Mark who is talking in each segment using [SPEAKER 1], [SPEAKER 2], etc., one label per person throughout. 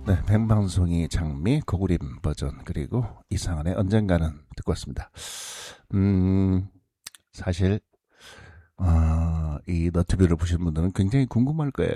[SPEAKER 1] 네, 뱅방송이 장미 고구림 버전 그리고 이상한의 언젠가는 듣고 왔습니다. 사실 이 너튜브를 보시는 분들은 굉장히 궁금할 거예요.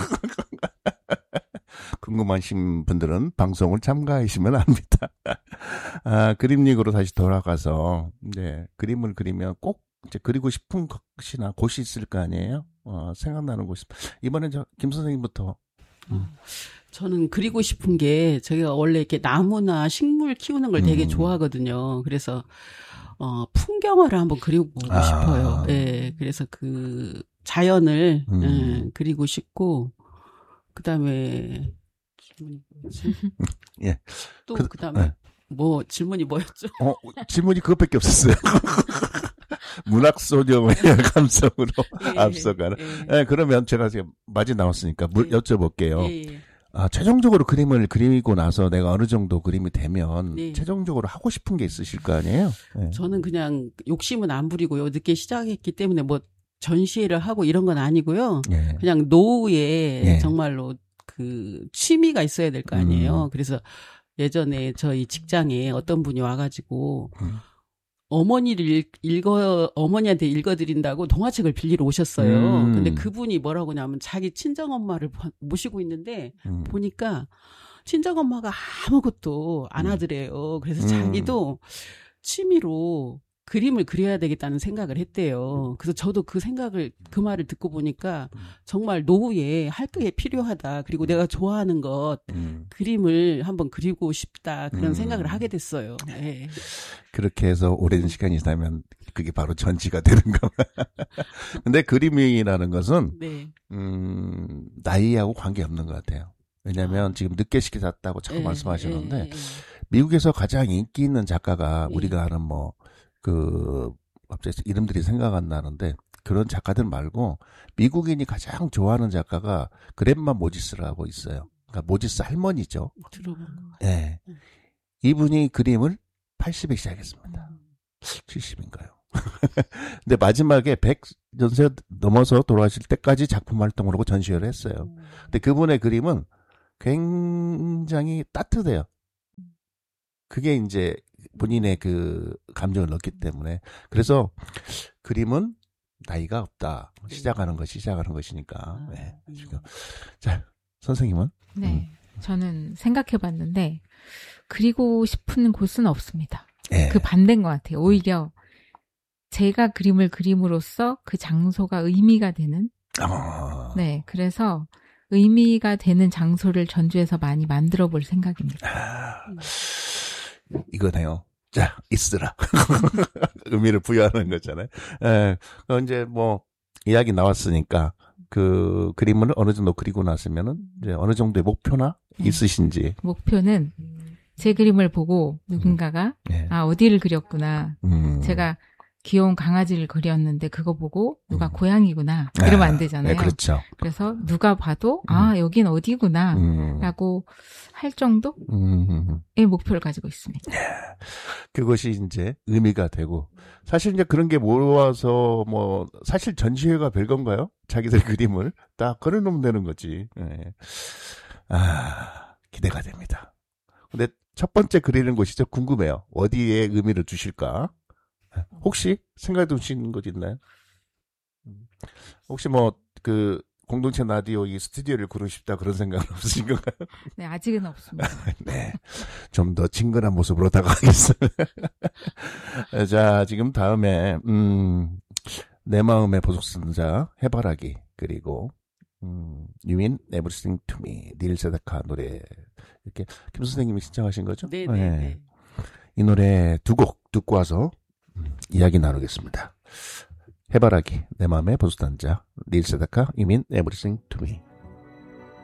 [SPEAKER 1] 궁금하신 분들은 방송을 참가하시면 합니다. 그림릭으로 다시 돌아가서 네, 그림을 그리면 꼭 이제 그리고 싶은 것이나 곳이 있을 거 아니에요? 생각나는 곳이. 이번엔 김 선생님부터.
[SPEAKER 2] 저는 그리고 싶은 게 제가 원래 이렇게 나무나 식물 키우는 걸 되게 좋아하거든요. 그래서 풍경화를 한번 그려보고 싶어요. 예, 그래서 그 자연을 그리고 싶고 그다음에 질문이 뭐였지?
[SPEAKER 1] 예.
[SPEAKER 2] 또 그다음에
[SPEAKER 1] 네.
[SPEAKER 2] 뭐 질문이 뭐였죠?
[SPEAKER 1] 질문이 그것밖에 없었어요. 문학소녀의 감성으로 앞서가는. 예, 그러면 제가 지금 맞이 나왔으니까 여쭤볼게요.
[SPEAKER 2] 예.
[SPEAKER 1] 최종적으로 그림을 그리고 나서 내가 어느 정도 그림이 되면
[SPEAKER 2] 네.
[SPEAKER 1] 최종적으로 하고 싶은 게 있으실 거 아니에요? 네.
[SPEAKER 2] 저는 그냥 욕심은 안 부리고요. 늦게 시작했기 때문에 뭐 전시회를 하고 이런 건 아니고요.
[SPEAKER 1] 네.
[SPEAKER 2] 그냥 노후에
[SPEAKER 1] 네.
[SPEAKER 2] 정말로 그 취미가 있어야 될 거 아니에요. 그래서 예전에 저희 직장에 어떤 분이 와가지고 어머니한테 읽어드린다고 동화책을 빌리러 오셨어요. 근데 그분이 뭐라고 하냐면 자기 친정엄마를 모시고 있는데 보니까 친정엄마가 아무것도 안 하더래요. 그래서 자기도 취미로 그림을 그려야 되겠다는 생각을 했대요. 그래서 저도 그 말을 듣고 보니까 정말 노후에 할 게 필요하다. 그리고 내가 좋아하는 것, 그림을 한번 그리고 싶다. 그런 생각을 하게 됐어요. 네.
[SPEAKER 1] 그렇게 해서 오랜 시간이 지나면 그게 바로 전지가 되는 거. 근데 그림이라는 것은,
[SPEAKER 2] 네.
[SPEAKER 1] 나이하고 관계없는 것 같아요. 왜냐면 지금 늦게 시작했다고 자꾸 말씀하시는데, 미국에서 가장 인기 있는 작가가 우리가 아는 갑자기 이름들이 생각 안 나는데, 그런 작가들 말고, 미국인이 가장 좋아하는 작가가 그랜마 모지스라고 있어요. 그러니까 모지스 할머니죠.
[SPEAKER 2] 들어본 것 같아요.
[SPEAKER 1] 네. 이분이 그림을 80에 시작했습니다. 70인가요? 근데 마지막에 100연세 넘어서 돌아가실 때까지 작품 활동을 하고 전시회를 했어요. 근데 그분의 그림은 굉장히 따뜻해요. 그게 이제 본인의 그 감정을 넣기 때문에. 그래서 그림은 나이가 없다. 시작하는 것이니까. 네. 자, 선생님은?
[SPEAKER 3] 네. 저는 생각해 봤는데, 그리고 싶은 곳은 없습니다.
[SPEAKER 1] 네.
[SPEAKER 3] 그 반대인 것 같아요. 오히려 제가 그림을 그림으로써 그 장소가 의미가 되는. 네. 그래서 의미가 되는 장소를 전주에서 많이 만들어 볼 생각입니다.
[SPEAKER 1] 이거네요. 자, 있으라. 의미를 부여하는 거잖아요. 이제 이야기 나왔으니까, 그 그림을 어느 정도 그리고 나서면은, 이제 어느 정도의 목표나 있으신지.
[SPEAKER 3] 목표는 제 그림을 보고 누군가가, 어디를 그렸구나. 제가 귀여운 강아지를 그렸는데 그거 보고 누가 고양이구나. 이러면 안 되잖아요.
[SPEAKER 1] 네, 그렇죠.
[SPEAKER 3] 그래서 누가 봐도, 여긴 어디구나. 라고 할 정도의 목표를 가지고 있습니다.
[SPEAKER 1] 그것이 이제 의미가 되고, 사실 이제 그런 게 모아서 사실 전시회가 별건가요? 자기들 그림을 딱 걸어놓으면 되는 거지. 네. 기대가 됩니다. 근데 첫 번째 그리는 곳이죠. 궁금해요. 어디에 의미를 두실까? 혹시 생각해 두신 것 있나요? 혹시 공동체 라디오 이 스튜디오를 고르고 싶다 그런 생각은 없으신 건가요?
[SPEAKER 3] 네, 아직은 없습니다.
[SPEAKER 1] 네. 좀 더 친근한 모습으로 다가가겠습니다. 자, 지금 다음에, 내 마음의 보석선자, 해바라기, 그리고, You mean everything to me, 닐 세다카 노래. 이렇게, 김 선생님이 신청하신 거죠?
[SPEAKER 2] 네.
[SPEAKER 1] 이 노래 두 곡 듣고 와서, 이야기 나누겠습니다. 해바라기, 내 마음의 보석선자, 닐 세다카, You mean everything to me.